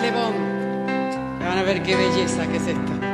Le Bon. Van a ver qué belleza que es esta.